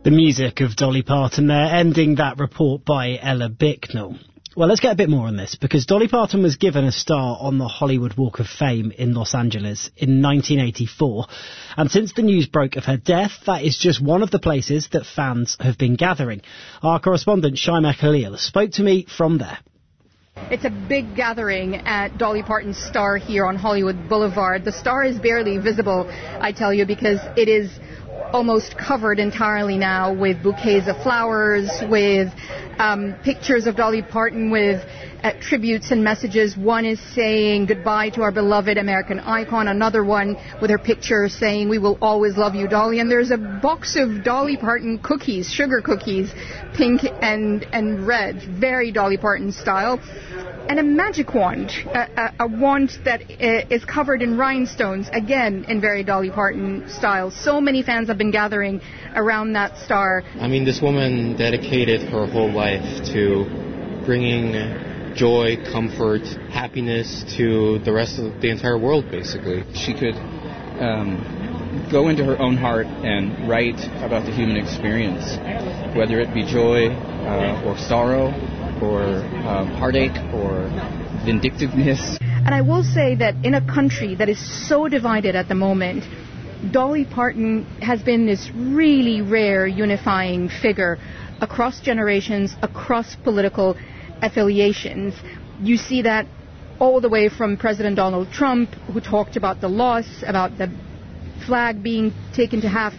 The music of Dolly Parton there, ending that report by Ella Bicknell. Well, let's get a bit more on this, because Dolly Parton was given a star on the Hollywood Walk of Fame in Los Angeles in 1984. And since the news broke of her death, that is just one of the places that fans have been gathering. Our correspondent, Shaima Khalil, spoke to me from there. It's a big gathering at Dolly Parton's Star here on Hollywood Boulevard. The star is barely visible, I tell you, because it is almost covered entirely now with bouquets of flowers, with pictures of Dolly Parton with tributes and messages. One is saying goodbye to our beloved American icon, another one with her picture saying we will always love you, Dolly. And there's a box of Dolly Parton cookies, sugar cookies, pink and red, very Dolly Parton style. And a magic wand, a wand that is covered in rhinestones, again in very Dolly Parton style. So many fans have been gathering around that star. I mean, this woman dedicated her whole life to bringing joy, comfort, happiness to the rest of the entire world, basically. She could go into her own heart and write about the human experience, whether it be joy or sorrow, or heartache, or vindictiveness. And I will say that in a country that is so divided at the moment, Dolly Parton has been this really rare unifying figure across generations, across political affiliations. You see that all the way from President Donald Trump, who talked about the loss, about the flag being taken to half